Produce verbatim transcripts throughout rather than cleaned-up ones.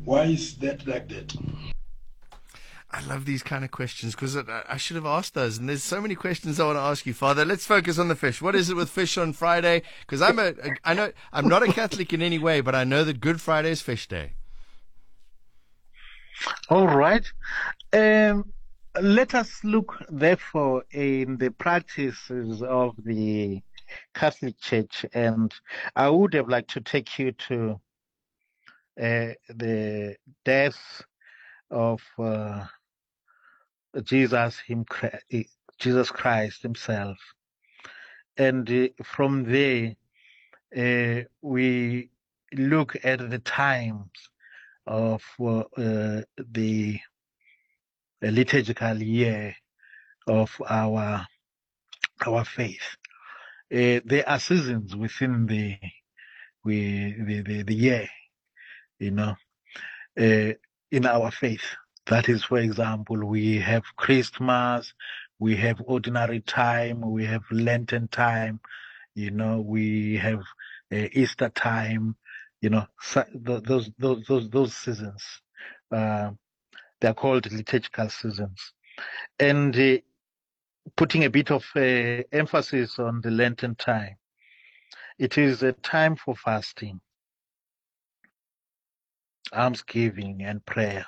Why is that like that? I love these kind of questions because I, I should have asked those. And there's so many questions I want to ask you, Father. Let's focus on the fish. What is it with fish on Friday? Because I'm a, a, I know I'm not a Catholic in any way, but I know that Good Friday is fish day. All right. Um, let us look, therefore, in the practices of the Catholic Church, and I would have liked to take you to uh, the death of uh, Jesus, him, Jesus Christ Himself, and uh, from there uh, we look at the times of uh, uh, the liturgical year of our our faith. Uh, there are seasons within the we the, the, the year, you know, uh, in our faith. That is, for example, we have Christmas, we have ordinary time, we have Lenten time, you know, we have uh, Easter time, you know, so those those those those seasons. Uh, they are called liturgical seasons, and uh, putting a bit of uh, emphasis on the Lenten time. It is a time for fasting, almsgiving, and prayer.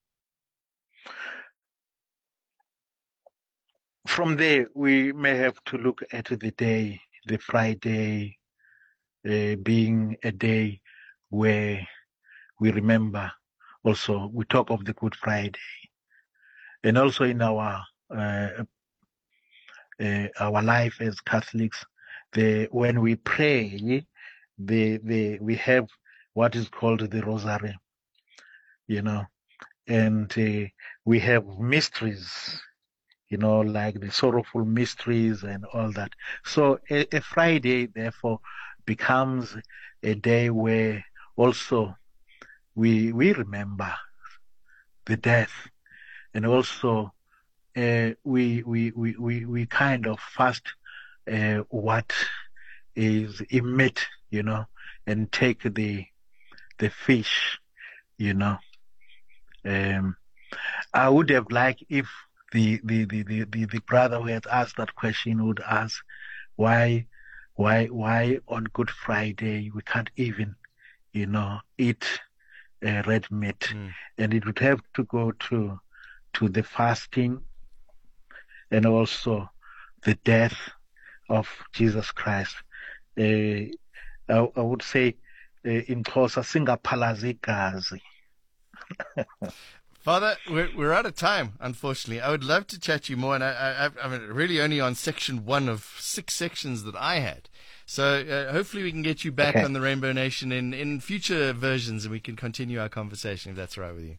From there, we may have to look at the day, the Friday, uh, being a day where we remember. Also, we talk of the Good Friday, and also in our uh, uh, our life as Catholics, the when we pray, the the we have what is called the Rosary, you know, and uh, we have mysteries, you know, like the sorrowful mysteries and all that. So a, a Friday, therefore, becomes a day where also we we remember the death, and also uh, we, we we we we kind of fast uh, what is emit, you know, and take the the fish, you know. Um, I would have liked if the the, the, the, the, the brother who had asked that question would ask why why why on Good Friday we can't even, you know, eat uh, red meat, mm. and it would have to go to to the fasting and also the death of Jesus Christ. Uh, I, I would say uh, in Xhosa singaphalazi igazi. Father, we're, we're out of time, unfortunately. I would love to chat to you more, and I, I, I'm really only on section one of six sections that I had. So uh, hopefully we can get you back okay. on the Rainbow Nation in, in future versions, and we can continue our conversation, if that's all right with you.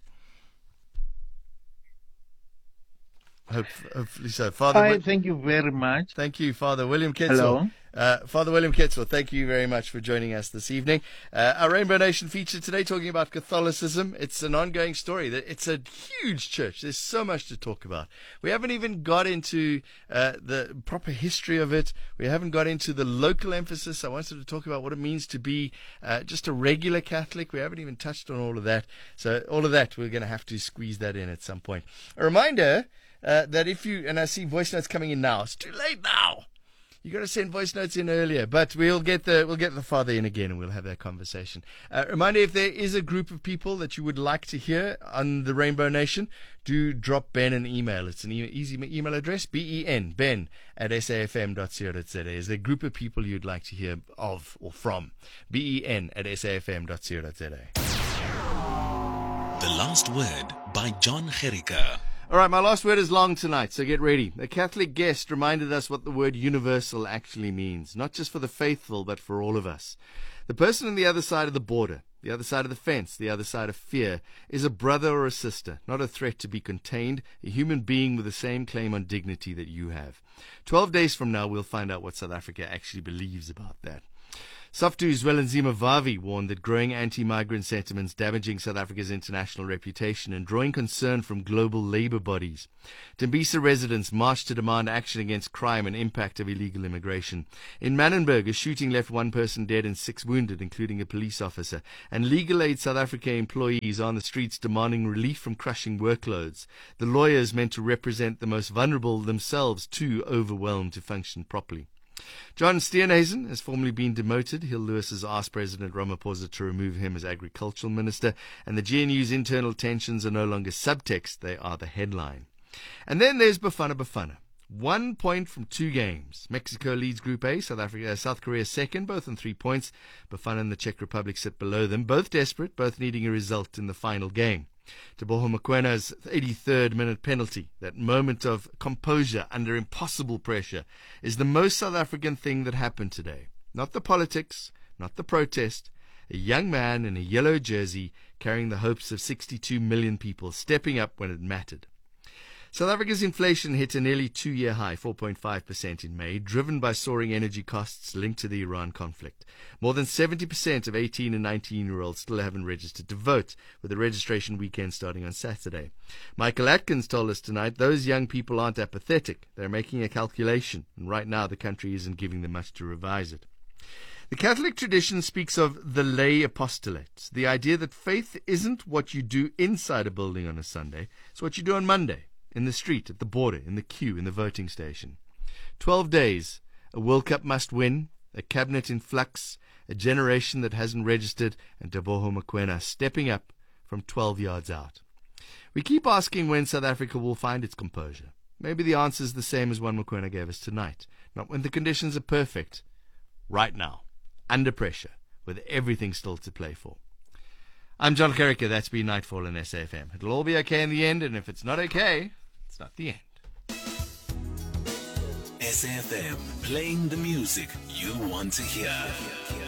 Hope, hopefully so. Father, Hi, thank you very much. Thank you, Father William Ketzel. Hello. Uh, Father William Ketzel, thank you very much for joining us this evening. Uh, our Rainbow Nation feature today talking about Catholicism. It's an ongoing story. It's a huge church. There's so much to talk about. We haven't even got into uh, the proper history of it. We haven't got into the local emphasis. I wanted to talk about what it means to be uh, just a regular Catholic. We haven't even touched on all of that. So all of that, we're going to have to squeeze that in at some point. A reminder uh, that if you, and I see voice notes coming in now, it's too late now. You got to send voice notes in earlier, but we'll get the we'll get the father in again, and we'll have that conversation. Uh, reminder: if there is a group of people that you would like to hear on the Rainbow Nation, do drop Ben an email. It's an e- easy email address: B E N Ben at S A F M dot co dot Z A. Is there a group of people you'd like to hear of or from? B E N at S A F M dot co dot Z A. The Last Word by John Gericke. All right, my last word is long tonight, so get ready. A Catholic guest reminded us what the word universal actually means, not just for the faithful, but for all of us. The person on the other side of the border, the other side of the fence, the other side of fear, is a brother or a sister, not a threat to be contained, a human being with the same claim on dignity that you have. Twelve days from now, we'll find out what South Africa actually believes about that. Softu Zwelinzima Vavi warned that growing anti-migrant sentiments damaging South Africa's international reputation and drawing concern from global labor bodies. Tembisa residents marched to demand action against crime and impact of illegal immigration. In Manenberg, a shooting left one person dead and six wounded, including a police officer. And Legal Aid South Africa employees are on the streets demanding relief from crushing workloads. The lawyers meant to represent the most vulnerable themselves too overwhelmed to function properly. John Steenhuisen has formally been demoted. Hill Lewis has asked President Ramaphosa to remove him as agricultural minister, and the G N U's internal tensions are no longer subtext, they are the headline. And then there's Bafana Bafana. One point from two games. Mexico leads Group A, South Africa, South Korea second, both on three points. Bafana and the Czech Republic sit below them, both desperate, both needing a result in the final game. Teboho Mokwena's eighty-third minute penalty, that moment of composure under impossible pressure, is the most South African thing that happened today. Not the politics, not the protest. A young man in a yellow jersey carrying the hopes of sixty-two million people, stepping up when it mattered. South Africa's inflation hit a nearly two-year high, four point five percent in May, driven by soaring energy costs linked to the Iran conflict. More than seventy percent of eighteen and nineteen-year-olds still haven't registered to vote, with the registration weekend starting on Saturday. Michael Atkins told us tonight those young people aren't apathetic. They're making a calculation, and right now the country isn't giving them much to revise it. The Catholic tradition speaks of the lay apostolate, the idea that faith isn't what you do inside a building on a Sunday, it's what you do on Monday. In the street, at the border, in the queue, in the voting station. Twelve days, a World Cup must win, a cabinet in flux, a generation that hasn't registered, and Teboho Mokoena stepping up from twelve yards out. We keep asking when South Africa will find its composure. Maybe the answer is the same as one Mokoena gave us tonight. Not when the conditions are perfect. Right now, under pressure, with everything still to play for. I'm John Gericke. That's been Nightfall in S A F M. It'll all be okay in the end, and if it's not okay, it's not the end. S A F M, playing the music you want to hear.